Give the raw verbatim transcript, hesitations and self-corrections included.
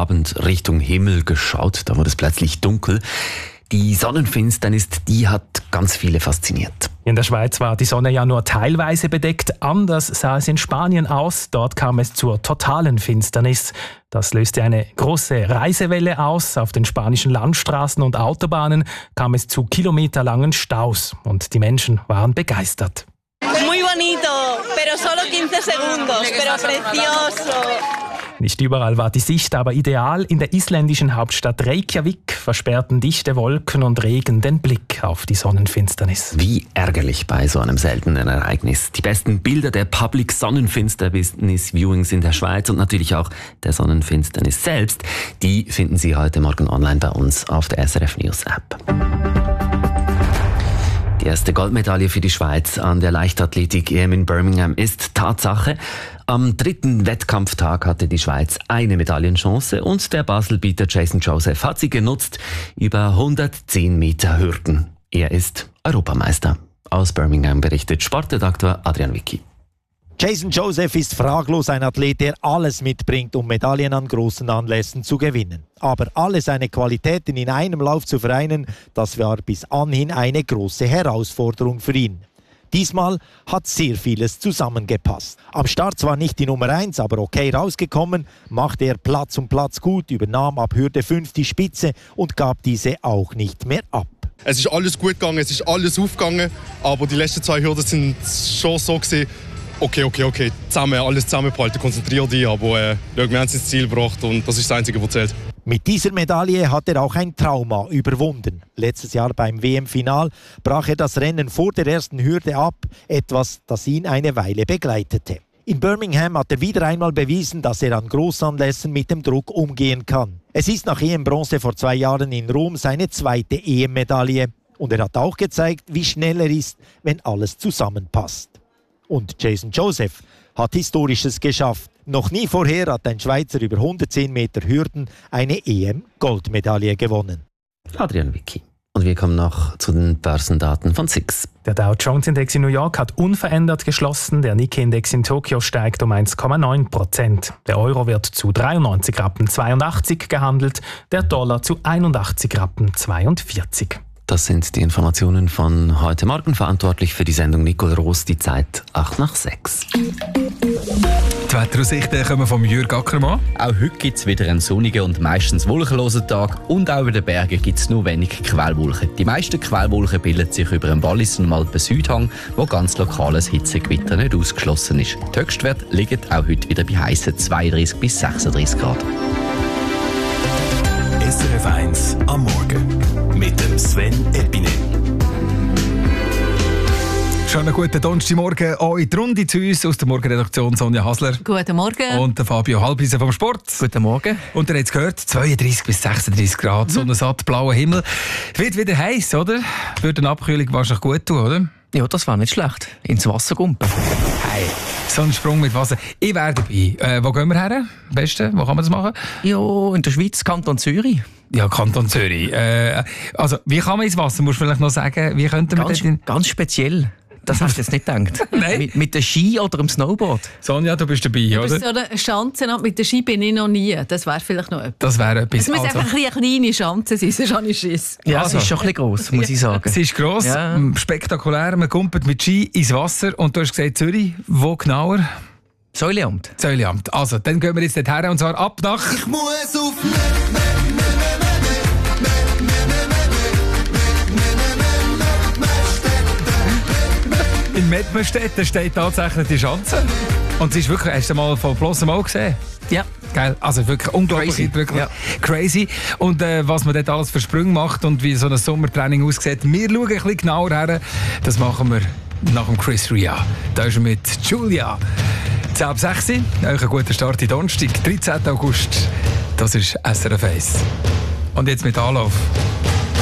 Abend Richtung Himmel geschaut, da wurde es plötzlich dunkel. Die Sonnenfinsternis, die hat ganz viele fasziniert. In der Schweiz war die Sonne ja nur teilweise bedeckt. Anders sah es in Spanien aus. Dort kam es zur totalen Finsternis. Das löste eine große Reisewelle aus. Auf den spanischen Landstraßen und Autobahnen kam es zu kilometerlangen Staus. Und die Menschen waren begeistert. Muy bonito, pero solo quince segundos, pero precioso. Nicht überall war die Sicht aber ideal. In der isländischen Hauptstadt Reykjavik versperrten dichte Wolken und Regen den Blick auf die Sonnenfinsternis. Wie ärgerlich bei so einem seltenen Ereignis. Die besten Bilder der Public Sonnenfinsternis Viewings in der Schweiz und natürlich auch der Sonnenfinsternis selbst, die finden Sie heute Morgen online bei uns auf der S R F News App. Die erste Goldmedaille für die Schweiz an der Leichtathletik-E M in Birmingham ist Tatsache. Am dritten Wettkampftag hatte die Schweiz eine Medaillenchance und der Baselbieter Jason Joseph hat sie genutzt über hundertzehn Meter Hürden. Er ist Europameister. Aus Birmingham berichtet Sportredakteur Adrian Wicki. Jason Joseph ist fraglos ein Athlet, der alles mitbringt, um Medaillen an großen Anlässen zu gewinnen. Aber alle seine Qualitäten in einem Lauf zu vereinen, das war bis anhin eine große Herausforderung für ihn. Diesmal hat sehr vieles zusammengepasst. Am Start zwar nicht die Nummer eins, aber okay rausgekommen, machte er Platz um Platz gut, übernahm ab Hürde fünf die Spitze und gab diese auch nicht mehr ab. Es ist alles gut gegangen, es ist alles aufgegangen, aber die letzten zwei Hürden sind schon so gewesen, okay, okay, okay, zusammen, alles zusammenbehalten, konzentrier dich, aber äh, wir haben es ins Ziel gebracht und das ist das Einzige, was zählt. Mit dieser Medaille hat er auch ein Trauma überwunden. Letztes Jahr beim W M-Final brach er das Rennen vor der ersten Hürde ab, etwas, das ihn eine Weile begleitete. In Birmingham hat er wieder einmal bewiesen, dass er an Großanlässen mit dem Druck umgehen kann. Es ist nach E M-Bronze vor zwei Jahren in Rom seine zweite E M-Medaille. Und er hat auch gezeigt, wie schnell er ist, wenn alles zusammenpasst. Und Jason Joseph hat Historisches geschafft. Noch nie vorher hat ein Schweizer über hundertzehn Meter Hürden eine E M-Goldmedaille gewonnen. Adrian Wicki. Und wir kommen noch zu den Börsendaten von S I X. Der Dow Jones Index in New York hat unverändert geschlossen. Der Nikkei Index in Tokio steigt um eins Komma neun Prozent. Der Euro wird zu dreiundneunzig Rappen zweiundachtzig gehandelt, der Dollar zu einundachtzig Rappen zweiundvierzig. Das sind die Informationen von heute Morgen. Verantwortlich für die Sendung Nicole Roos, die Zeit acht nach sechs. Die Wetteraussichten kommen von Jürg Ackermann. Auch heute gibt es wieder einen sonnigen und meistens wolkenlosen Tag und auch über den Bergen gibt es nur wenig Quellwolken. Die meisten Quellwolken bilden sich über den Wallis- und Alpen-Südhang, wo ganz lokales Hitzegewitter nicht ausgeschlossen ist. Die Höchstwerte liegen auch heute wieder bei heissen zweiunddreißig bis sechsunddreißig Grad. S R F eins am Morgen mit dem Sven Epine. Schon einen guten Donnerstagmorgen auch in die Runde zu uns aus der Morgenredaktion Sonja Hasler. Guten Morgen. Und der Fabio Halbisen vom Sport. Guten Morgen. Und ihr habt es gehört, zweiunddreißig bis sechsunddreißig Grad, mhm. Sonnensatt, blauer Himmel. Wird wieder heiß, oder? Würde eine Abkühlung wahrscheinlich gut tun, oder? Ja, das war nicht schlecht. Ins Wasser gumpen. Hey, so ein Sprung mit Wasser. Ich wäre dabei. Äh, wo gehen wir her? Am besten? Wo kann man das machen? Ja, in der Schweiz, Kanton Zürich. Ja, Kanton Zürich. Äh, also, wie kann man ins Wasser? Musst du vielleicht noch sagen, wie könnte man ganz, in... ganz speziell. Das hast du jetzt nicht gedacht. Nein. Mit, mit dem Ski oder dem Snowboard? Sonja, du bist dabei, du oder? Bist so eine Schanze, mit der Ski bin ich noch nie. Das wäre vielleicht noch etwas. Das wäre etwas. Es muss also. einfach eine kleine Schanze sein, sonst habe ich Schiss. Ja, also. Es ist schon ein bisschen gross, muss ich sagen. Es ist gross, ja. Spektakulär. Man kumpelt mit Ski ins Wasser. Und du hast gesagt, Zürich, wo genauer? Säuleamt. Säuleamt. Also, dann gehen wir jetzt dort her und zwar ab nach... Ich muss auf... In Mettmerstedt steht tatsächlich die Schanze. Und sie ist wirklich, hast du mal von bloßem Auge gesehen? Ja. Geil, also wirklich unglaublich Crazy. wirklich Ja. crazy. Und äh, was man dort alles für Sprünge macht und wie so ein Sommertraining aussieht, wir schauen ein bisschen genauer her. Das machen wir nach dem Chris Ria. Da ist er mit Julia. zehn ab sechs, euch einen guten Start in Donnerstag, dreizehnten August. Das ist S R F eins. Und jetzt mit Anlauf.